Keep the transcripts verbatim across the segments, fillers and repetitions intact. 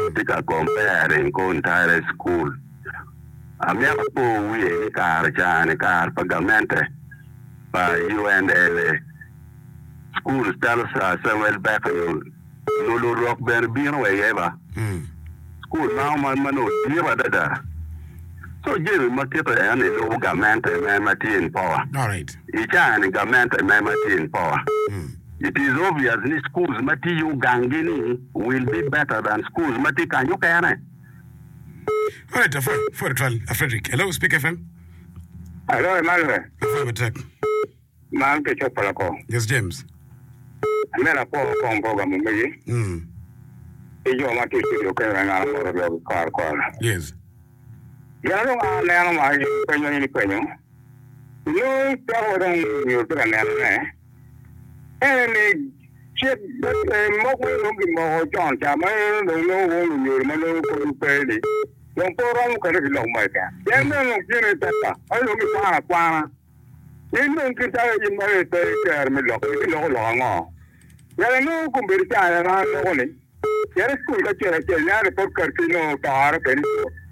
tika compare ko entire school amia po we kar jane kar pagamente pa U N L A school stars Samuel Beckett no lo rock ben bien we eva school now man mano diva dada so Jerry Matito and the local government and Martin power. All right. Each and government and Martin power. Mm. It is obvious that schools Mati you gangini will be better than schools Mati can you can. All right, for for trial, Frederick. Hello, Speak F M. Hello, Emmanuel. Hello, attack. Man, ke chopalako. Yes, James. Amela po ko program mo yi. Hmm. Ejo mati studio ke nga mo ro car car. Yes. Ya no a le no ma yi penyo ni penyo. No ta ho dong yo tra na na. Eh ni chip mo ko no gi mo jon cha ma no no wo ni ma no ko pe ni. Yung po ron ko ri lo mai ka. Ya no no ki ni ta ta. Ai lo mi pa pa. Yin no ki ta yin ma te ka mi lo ki lo lo ngo. Ya no ko bir cha na no ni. Ya school ka chera chera ya por kar ki no tar pe ni.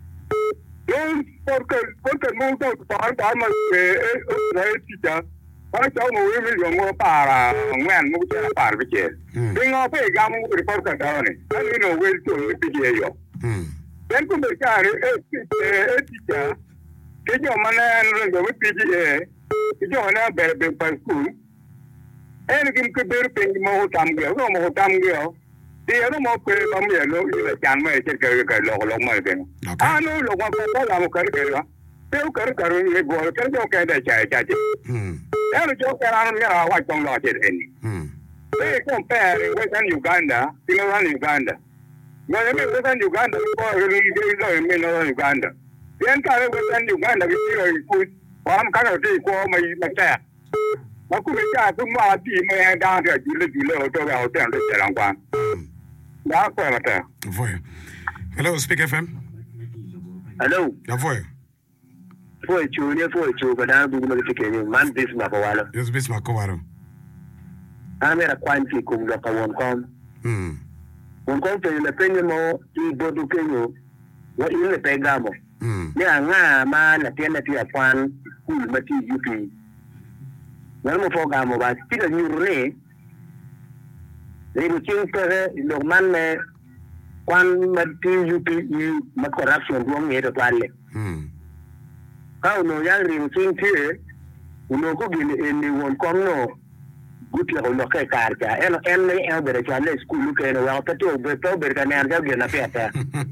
Yung porque porque mundo para para mas eh eh tita para cháu ngồi với mình ngồi para ngoan mu chả para với chị nhưng ngồi phải gam mu cái porca đó này anh đi ngồi với tôi với chị ấy rồi đến cũng được cái eh eh tita cái chỗ mà nó ngồi với chị ấy cái chỗ nó bè bè phải school em cái cái bè bè mu tam kiểu không mu tam kiểu thì nó một cái bấm giờ nó là chán mày cái cái cái lò lò mày cái à nó lò mà có làm một cái cái đó nếu cái cái cái gọi cái chỗ cái này chạy chạy chứ nếu nó chỗ cái nào nó là hoạt động lo chết anh thế còn phải với cái Uganda thì nó là Uganda mà nếu với cái Uganda có cái cái rồi mình nó là Uganda hiện tại với cái Uganda cái gì rồi cũng làm cái nào thì có mày mày chạy mà cũng biết là cũng mà thì mày đang để chỉ là chỉ là tôi vào tiền để chạy làm quan đó phải mà ta. Voi. Hello, Speak F M. Hello. Ya voi. Foi chu ne foi chu ga da bu ma fike ni man bis ma ko wala. Yes, bis ma ko wala. Ana mera kwanti ko ga ka won kom. Mm. Won kom pe le penye mo ti bodu kenyo. Wa ile pe gamo. Mm. Ni anga ma la tena ti afan school ma ti U P. Wala mo fo gamo ba ti ga nyuru ne. They will change the man me one mati U P ma corruption wrong here to alle. Hmm. How no yang ring change here, uno ko gini ni won kom no. Guti ko lo kay karja. Eno en ni el bere chale school ke no wa tato be to be ka ner ga gena peta.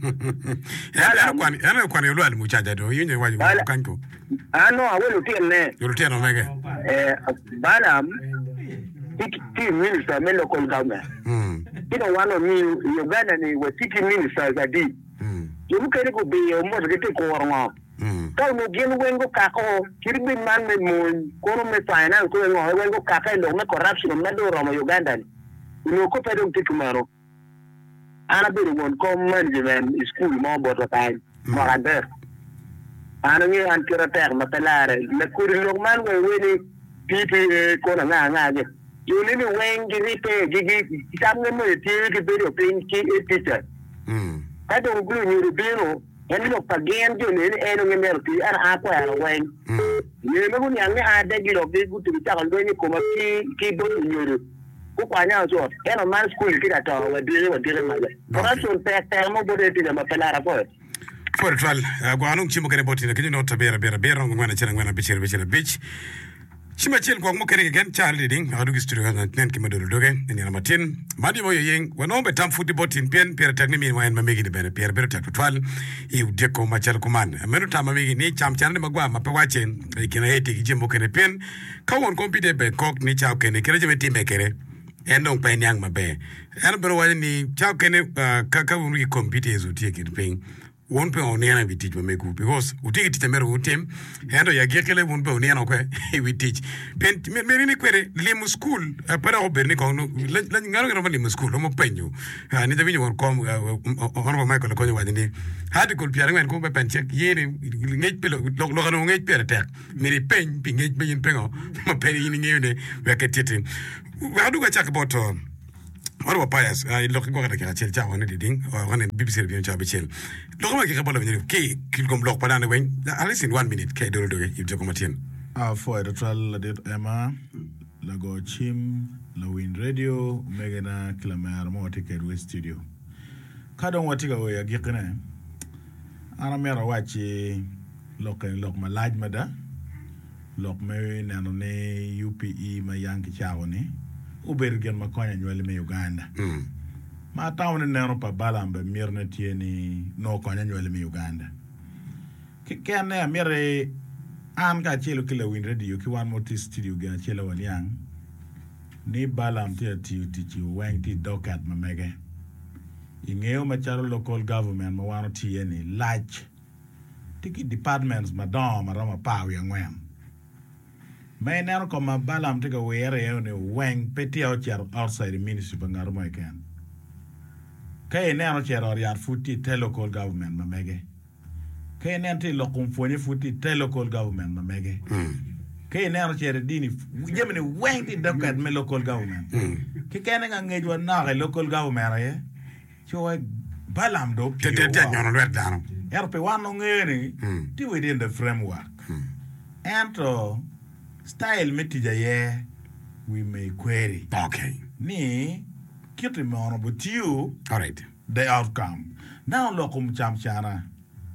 Ana kwani ana kwani lo al muchaja do yinye wa wa kanko. Ano awelo tiene. Yo tiene mege. Eh balam City minister me local government. Mm. You know one of me Uganda ni was city ministers that did. Mm. You look at it go be almost get ko warma. Mm. Tao mo gen wengo kako kirbi man me mo kono me finance ko ngo wengo kaka lo me corruption me do Roma Uganda. You know ko pedong tikumaro. Ana be won ko management school mo boto time. Mo rader. Ana ni an kira ter matalare le kuri lo man we we P P ko na nga nga you need to wing gigi gigi something more to video pin key teacher. Hmm. I don't glue you to bino and look again to any enemy melty and aqua wing. You know when young I beg you of this good to be talking when you come up key keyboard in your book. I know so and a man school at all we're dealing with dealing with it. But that's what that time nobody to them a pelara for it. For trial, Guanum Chimokere Botin, can you not bear a bear a bear on when a channel when a bitch a bitch? Shima chil kwa mokere again Charlie ding adugi studio na nen kimadolo doge ni na matin madi moyo yeng wanombe tam futi botin pien pere tagni mi waen mamegi de bene pere bere tak twal i udeko machal kuman menu tam mamegi ni cham chane magwa mapawachen kina heti kijimbo kene pien kawon kompide be kok ni chao kene kere jeme time kere endong pe nyang mabe en bero wani ni chao kene kaka unri kompite ezutie kene pien one pe oniana we teach me ku because we take it to meru team endo ya gekele one pe oniana ko we teach pen meri ni kwere limu school para oberni ko no la ngaro ngaro limu school mo penyo ni da vinyo ko on ma ko ko wadi hadi ko piare ngwen ko be pen check yene ngej pelo lo lo no ngej pere tek meri pen pi ngej be yin pengo mo pe ni ngene we ke tete we adu ga chak boto Ora payas ai lo ko kada ka chel cha woni ding o ngane B B C bi cha bi chel lo ko ma ki kabalo ni ki ki kom lo padana wen alice in one minute ke do do if jo komatien a fo e tral det ema la go chim la win radio megana kilamer mo ticket we studio kadon wati ga we agikne ana mera wachi lok lok ma laaj ma da lok me nano ne U P E ma yanki chawoni uber gen ma konya nywele me Uganda mm ma tawne nero pa balambe mirne tieni no konya nywele me Uganda ki kene amire an ka chelo kila win radio ki wan moti studio ga chelo waliang ni balam ti ti ti wen ti dokat ma mege ingeo ma charo local government ma wano tieni large tiki departments madam marama pawi ngwem may nero ko ma balam tiga were ne weng peti outside the ministry bangaru ma ken kay nero chero yar futi te local government ma mege kay nenti lokum foni futi te local government ma mege kay nero chero dini jemni weng ti dokat me local government ki kene nga ngejwa na local government ye choy balam do te te te nyono wer dano R P one ngere ti within the framework and to style metija ye we may query okay ni kiti mono but you all right the outcome now lokum cham chana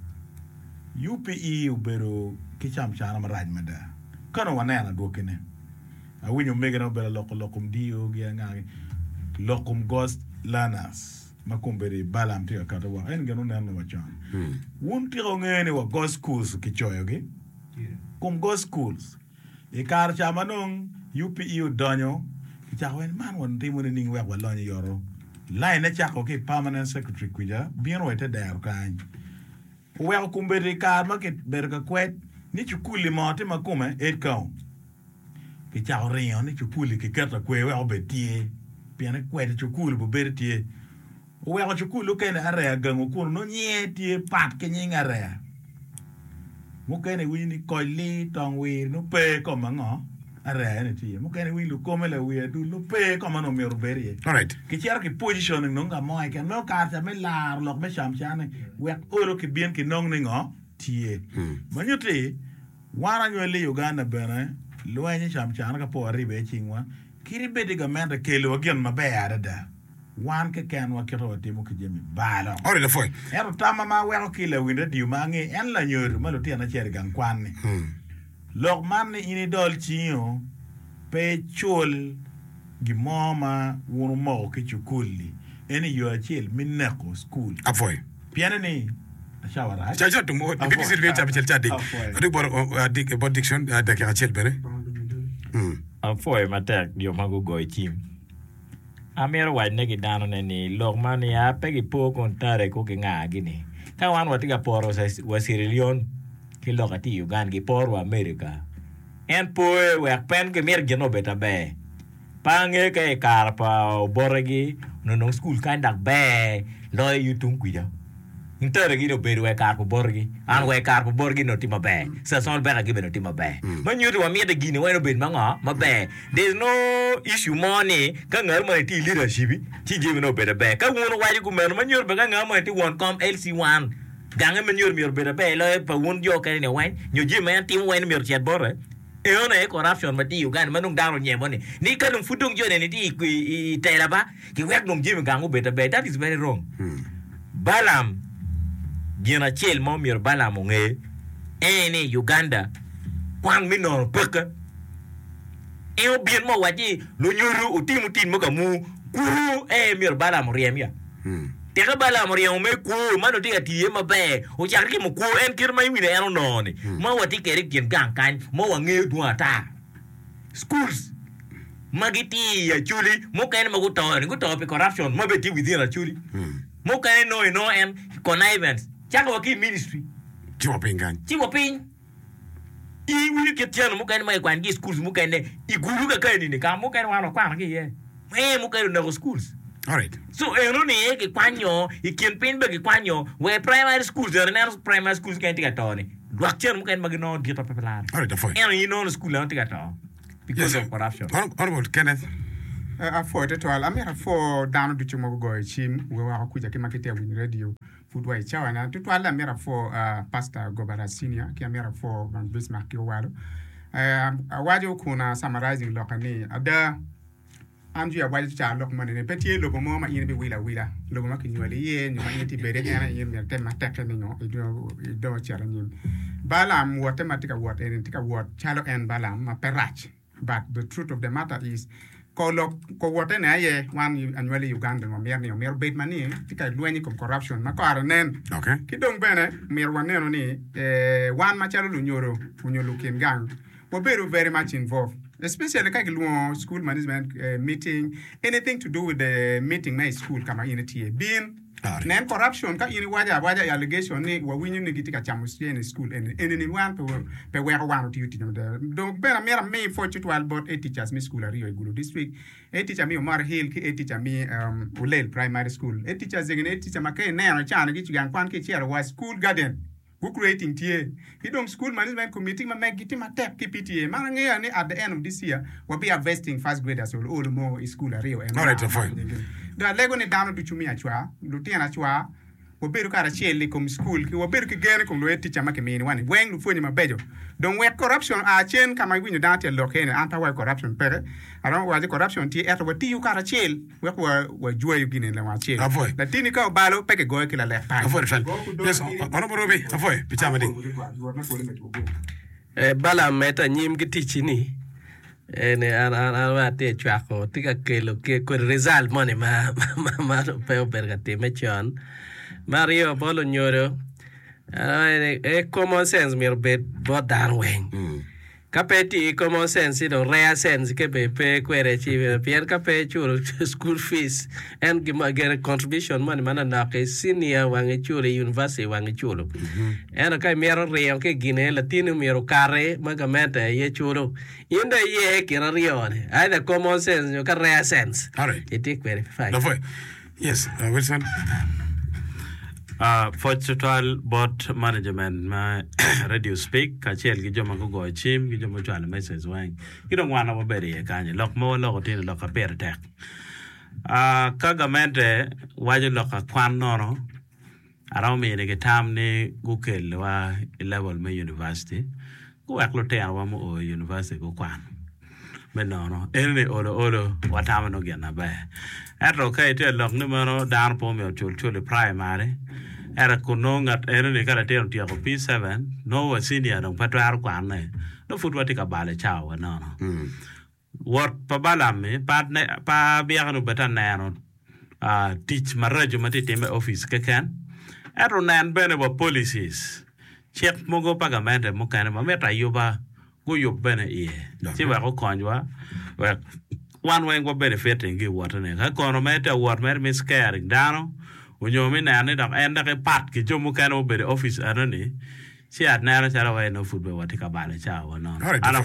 U P E ubero ki cham chana maraj mada kono wanana dokene a winyo mega no bela loko lokum dio gi ngagi lokum ghost learners makumbere balam ti akata wa en genu nanu wachan won ti ngene wa ghost schools ki choyogi kum ghost schools e kar chamanong U P E donyo ki chawen man won ti mun ning wa walonyo yoro line na chako ki permanent secretary kuja bien wete der kan wa kumbere kar market berga kwet ni chukuli mate makume et kaun ki chawo rion ni chukuli ki kata kwe wa obetie piane kwet chukuli bo bertie we wa chukulu ken area gango kuno no nyeti pat ke nyinga area mo ken wi ni ko li tong wi no pe ko mango area ni ti mo ken wi lu ko mele wi du lu pe ko mano mer berie all right ki cher ki positioning no nga mo ke no ka ta me lar lok me sham chane we oro ki bien ki nong ni ngo tie manyuti wana nywele Uganda bene lo any sham chane ka po ribe chingwa kiri bedi ga menda kelo gen mabe da wan ke kan wa kero timo ke jemi balo ore le foi ero tama ma we ko kile winde di ma ngi en la nyoru ma lo tiana cher gan kwan ni lok man ni ini dol chiyo pe chul gi mama wonu mo ke chukuli eni yo achil minako school a foi piana ni shawara cha cha tumo B B C bi cha bi cha dik ri bor dik bor diction da ka chel bere a foi matek dio mago go team Amir wa negi dano ni logman ya pegi po kontare ko ke ngagi ni ka wan wati ga poro sa wa Sierra Leone ki logati Uganda ki poro America en po we pen ke mer geno beta be pange ke karpa boregi no no school kind dak be lo yutung kuja intere gi no beru we karpa boregi an we karpa boregi no tima be sa son be gi be no tima be man yutu wa mi de gi ni we no ben manga ma be there's no issue money ka ngal ma ti leadership ti gi no be be ka wono wa ku men man yor be ka ngal ma ti won com L C one gange men yor mi yor be be lo pa won yo ka ni wa nyu ji ma tim wa ni mi yor chet bore e ona e corruption ma ti Uganda manung daro nyemo ni ni ka dum fudung jo ni ti ku tera ba ki wek dum ji mi gangu be be that is very wrong balam Gina chel mo mir bala mo nge ene Uganda kwang minor peka e o bien mo waji lo nyuru utimu tin mo kamu kuru e mir bala mo riemia te ka bala mo riemo me ku mano ti ati ma be o char ki mo ku en kir mai mi eno no ni mo wati kere kin gang kan mo wa nge du ata schools magiti ya chuli mo kan mo to ni go to pe corruption mo be ti within a chuli mo kan no no and connivance Chako waki ministry. Chiwa pingan. Chiwa ping. I wili ketiano muka ni mai kwangi schools muka ni iguru ka kani ni ka muka ni wano kwa naki ye. Eh muka ni nago schools. All right. So eno ni ye ki kwanyo i kienpin be ki kwanyo we primary schools there na primary schools kan tika toni. Wakchen muka ni magino dito pepelar. All right, the point. Eno you know school na tika to because of corruption. Honorable Kenneth. a fo te to ala mera fo dano du chumo go chim we wa kuja ke makete win radio footway chawa na to ala mera fo pastor Gobara senior ke mera fo van Bismarck yo walo eh awajo kuna summarizing lokani ada anju ya wali cha lok man ne peti lo mo ma yin be wila wila lo ma ki nyole ye ni ma yiti bere yana yin me tem ma tek ni no do do cha ni balam what matika what en tika what chalo en balam ma perach but the truth of the matter is ko lo ko what na ye wan annually Uganda no mer ni mer bet mani tika lueni com corruption ma ko nen okay ki dong bene mer wan no ni eh wan ma chalo lu nyoro unyolo ken gang we very very much involved, especially like school management uh, meeting, anything to do with the meeting my school kama unity being nan corruption ka ini waja waja allegation ni wa winyu ni kitika chamus in school and and ni one pe pe we one to you donc bena mera me for to about eight teachers me school Rio Igulu district eight teacher me Omar Hill ki eight teacher me um Ulel primary school eight teachers again eight teacher make na no chana ki chigan kwan ki chair was school garden who creating T A. He don't school management committee ma make it ma tap P T A. Man ni at the end of this year will be investing first graders all all more school Rio. All right, fine. The lego ni down to chumi achwa, lutia na chwa. Wo beru kara chele kom school ki wo beru ki gene kom lo teacher ma ke meni wani weng lu foni ma bejo. Don't wet corruption a chen kama winyo dante lo kene anti wa corruption pere. Aron wa the corruption ti eto wa ti yu kara chel we wa wa jua yu gine la wa chel. Avoy. La tini ka balo peke go ki la le pa. Avoy fan. Yes, ono borobi. Avoy, pichama ding. Eh bala meta nyim ki tichini. Ene an an an wa te chwako tika kelo ke ko result money ma ma ma pe perga te me chon. Mario Polo Nyoro, uh, a common sense mir bet bodan wing. Capeti common sense, you know, rare sense, kepe pay quere chief, Pierre Cape school fees, and give get a contribution money man na ke senior wangachuri university wangachulo. And a chimera rio ke guinea latino miro care magameta ye chulo. In the ye kira rion, either common sense, you can rare sense. All right. It take very fine. Yes, uh, Wilson. Uh, for total board management, my radio speak, Kachel, Gijoma go go chim, Gijoma Joan message wang. You don't want our berry, can you lock more lock in lock a pair attack? Uh, Kagamente, why you lock a quan no? Around me, the time ne Google wa level me university. Go at Lotan or university go quan. But no, no, any order order what I'm not getting a bear. At okay, tell lock numero down for me or to primary. Era kunong at any cartel to P seven, no senior on Patra Kwane, no foot what take a bale chow, no. What Pabalame, partner, Pa Biano better nan, uh, teach my regiment in my office, can. Aronan Benable policies. Check Mogo Pagament and Mokanama Meta Yuba, go your Bene ear. See where Conjua, well, one way go benefiting give water. I can't matter what made me scaring down. When you mean I need to end a part, get your Mukano by the office, I don't know. She had never said away no football, what take a bally chow or no.